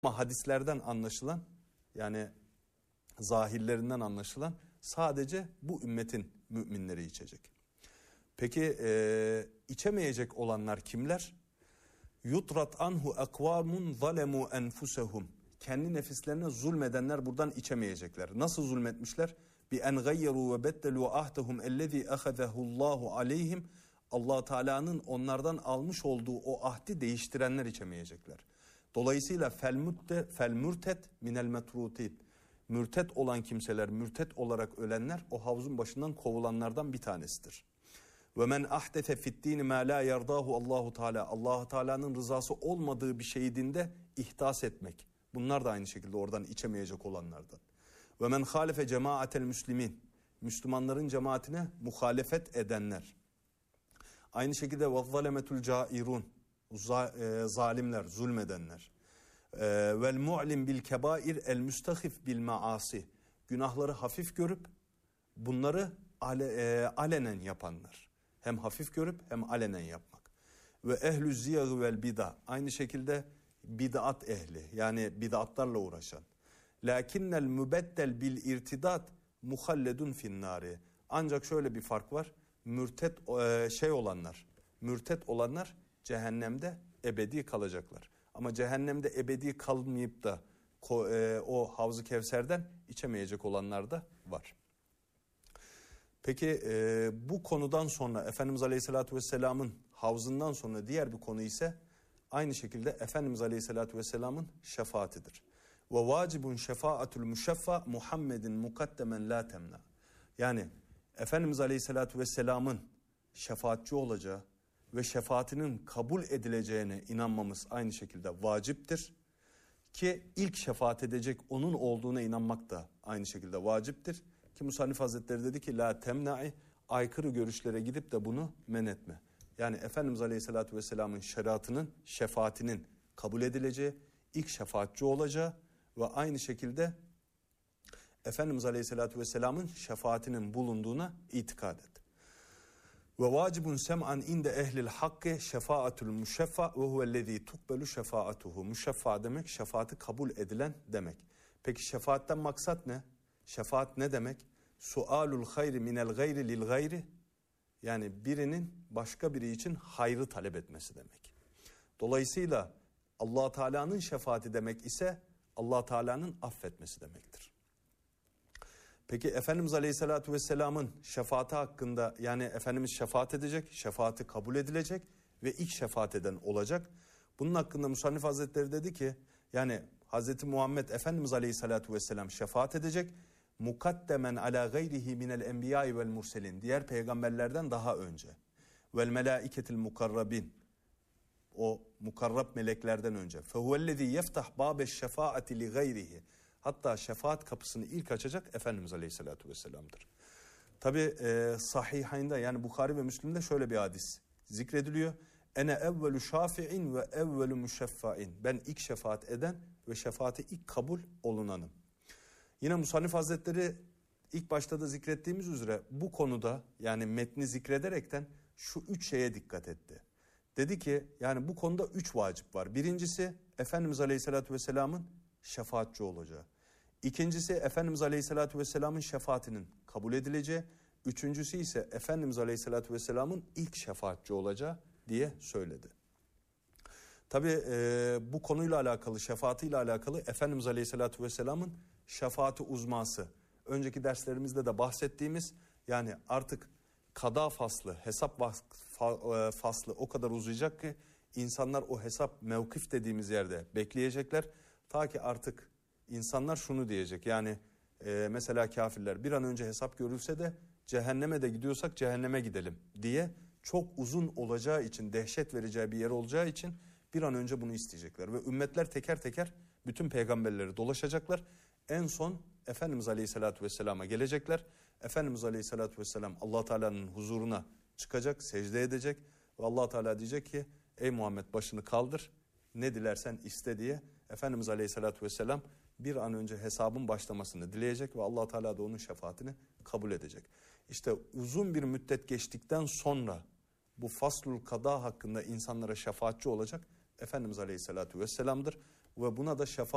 Ama hadislerden anlaşılan, yani zahirlerinden anlaşılan sadece bu ümmetin müminleri içecek. Peki içemeyecek olanlar kimler? Yutrat anhu akvamun zalemu enfusehum. Kendi nefislerine zulmedenler buradan içemeyecekler. Nasıl zulmetmişler? Bi en gayyeru ve beddelu ahdehum ellezî ahazehullahu aleyhim. Allah Teala'nın onlardan almış olduğu o ahdi değiştirenler içemeyecekler. Dolayısıyla fel mürted minel metrutit. Mürted olan kimseler, mürted olarak ölenler o havuzun başından kovulanlardan bir tanesidir. Ve men ahdefe fiddini ma la yerdahu Allahu Teala. Allah Teala'nın rızası olmadığı bir şeyi dinde ihdas etmek. Bunlar da aynı şekilde oradan içemeyecek olanlardan. Ve men halefe cemaatel müslimin. Müslümanların cemaatine muhalefet edenler. Aynı şekilde ve zalemetul cairun. Zalimler, zulmedenler. Vel mu'lim bil kebair el müstahif bil maasi. Günahları hafif görüp bunları alenen yapanlar. Hem hafif görüp hem alenen yapmak. Ve ehlü ziyagı vel bid'a. Aynı şekilde bid'at ehli, yani bid'atlarla uğraşan. Lakinnel mübeddel bil irtidat muhalledun finnari. Ancak şöyle bir fark var. Mürtet olanlar cehennemde ebedi kalacaklar. Ama cehennemde ebedi kalmayıp da o Havz-ı Kevser'den içemeyecek olanlar da var. Peki bu konudan sonra Efendimiz Aleyhisselatü Vesselam'ın havzından sonra diğer bir konu ise aynı şekilde Efendimiz Aleyhisselatü Vesselam'ın şefaatidir. Ve vacibun şefaatul müşeffa Muhammedin mukaddemen la temna. Yani Efendimiz Aleyhisselatü Vesselam'ın şefaatçi olacağı ve şefaatinin kabul edileceğine inanmamız aynı şekilde vaciptir. Ki ilk şefaat edecek onun olduğuna inanmak da aynı şekilde vaciptir. Ki Musannif Hazretleri dedi ki la temna'i, aykırı görüşlere gidip de bunu men etme. Yani Efendimiz Aleyhisselatü Vesselam'ın şeriatının, şefaatinin kabul edileceği, ilk şefaatçi olacağı ve aynı şekilde Efendimiz Aleyhisselatü Vesselam'ın şefaatinin bulunduğuna itikad et. Ve vacibun sem'an inde ehlil hakkı şefaatul müşeffa ve huvellezî tukbelu şefaatuhu. Müşeffa demek şefaati kabul edilen demek. Peki şefaatten maksat ne? Şefaat ne demek? Sualul hayri minel gayri lil gayri. Yani birinin başka biri için hayrı talep etmesi demek. Dolayısıyla Allah Teala'nın şefaati demek ise Allah Teala'nın affetmesi demektir. Peki Efendimiz Aleyhisselatü Vesselam'ın şefaati hakkında, yani Efendimiz şefaat edecek, şefaati kabul edilecek ve ilk şefaat eden olacak. Bunun hakkında Musannif Hazretleri dedi ki, yani Hazreti Muhammed Efendimiz Aleyhisselatü Vesselam şefaat edecek. Mukaddemen ala gayrihi minel enbiyai vel murselin. Diğer peygamberlerden daha önce. Vel melaiketil mukarrabin. O mukarrab meleklerden önce. Fehuvellezî yeftah bâbeş şefaati li gayrihi. Hatta şefaat kapısını ilk açacak Efendimiz Aleyhisselatü Vesselam'dır. Tabi Sahihayn'da, yani Bukhari ve Müslim'de şöyle bir hadis zikrediliyor. Ene evvelü şafi'in ve evvelü müşeffa'in. Ben ilk şefaat eden ve şefaati ilk kabul olunanım. Yine Musannif Hazretleri ilk başta da zikrettiğimiz üzere bu konuda, yani metni zikrederekten şu üç şeye dikkat etti. Dedi ki yani bu konuda üç vacip var. Birincisi Efendimiz Aleyhisselatü Vesselam'ın şefaatçi olacağı. İkincisi Efendimiz Aleyhisselatü Vesselam'ın şefaatinin kabul edileceği. Üçüncüsü ise Efendimiz Aleyhisselatü Vesselam'ın ilk şefaatçi olacağı diye söyledi. Tabi bu konuyla alakalı, şefaatiyle alakalı Efendimiz Aleyhisselatü Vesselam'ın şefaati uzması. Önceki derslerimizde de bahsettiğimiz, yani artık kada faslı, hesap faslı o kadar uzayacak ki insanlar o hesap mevkif dediğimiz yerde bekleyecekler. Ta ki artık insanlar şunu diyecek, yani mesela kafirler bir an önce hesap görülse de cehenneme de gidiyorsak cehenneme gidelim diye, çok uzun olacağı için, dehşet vereceği bir yer olacağı için bir an önce bunu isteyecekler. Ve ümmetler teker teker bütün peygamberleri dolaşacaklar. En son Efendimiz Aleyhisselatü Vesselam'a gelecekler. Efendimiz Aleyhisselatü Vesselam Allah Teala'nın huzuruna çıkacak, secde edecek. Ve Allah Teala diyecek ki ey Muhammed başını kaldır, ne dilersen iste diye. Efendimiz Aleyhisselatü Vesselam bir an önce hesabın başlamasını dileyecek ve Allah Teala da onun şefaatini kabul edecek. İşte uzun bir müddet geçtikten sonra bu faslul kada hakkında insanlara şefaatçi olacak Efendimiz Aleyhisselatü Vesselam'dır ve buna da şefaat